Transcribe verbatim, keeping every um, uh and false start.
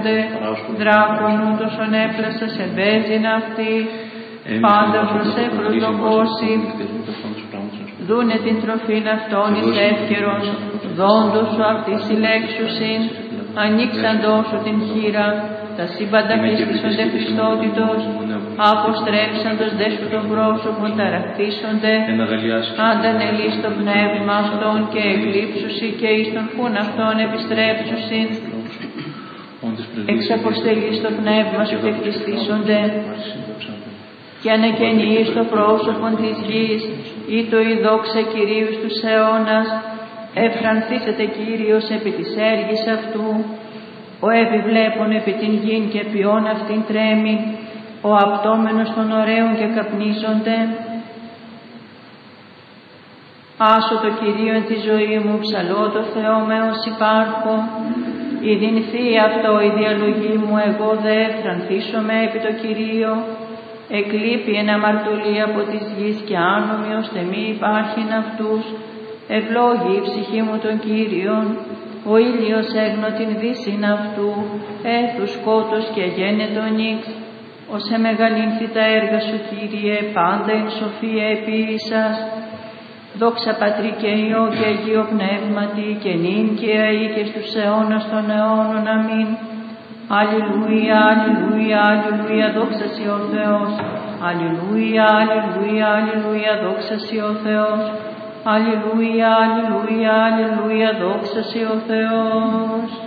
στρέφονται, δράκων ούτως ονέπλασα σε μπέζιν αυτή, πάντα προσέφερον τον κόσι, δούνε την τροφήν αυτών εις εύκαιρον, δόντος σου αυτή συλλέξουσιν, ανοίξαντός σου την χείρα, τα σύμπαντα χτίστησονται Χριστότητος, αποστρέψαντος δε σου τον πρόσωπον ταραχθήσονται, αντανελείς το πνεύμα αυτών και εκλείψουσι και εις τον φούν αυτών επιστρέψουσιν, εξαποστελείς το πνεύμα σου και χτιστήσονται, και ανεκαινείς το πρόσωπον της γης, ή το η δόξα Κυρίου στους αιώνας, εφρανθήσετε Κύριος επί της έργης αυτού, ο επιβλέπων επί την γην και ποιόν αυτήν τρέμει, ο απτόμενος των ωραίων και καπνίζονται. Άσω το Κυρίο εν τη ζωή μου, ψαλώ το Θεό με ως υπάρχω, η δινθεί αυτό η διαλογή μου, εγώ δε εφρανθήσομαι επί το Κυρίο, εκλείπει εν αμαρτωλή από της γης και άνομοι ώστε μη υπάρχειν αυτούς, ευλόγη η ψυχή μου τον Κύριον, ο ήλιος έγνω την δύσιν αυτού, έθου σκότος και γένετο νύξ, ως εμεγαλύνθη τα έργα σου Κύριε, πάντα εν σοφία επίησας, δόξα Πατρί και Υιό και Αγίο Πνεύματι, και νυν και αεί και στους αιώνας των αιώνων, αμήν. Αλληλούια, αλληλούια, αλληλούια, δόξα Συ ο Θεός. Αλληλούια, αλληλούια, αλληλούια, δόξα Συ ο Θεός. Αλληλούια, αλληλούια, αλληλούια, δόξα Συ ο Θεός.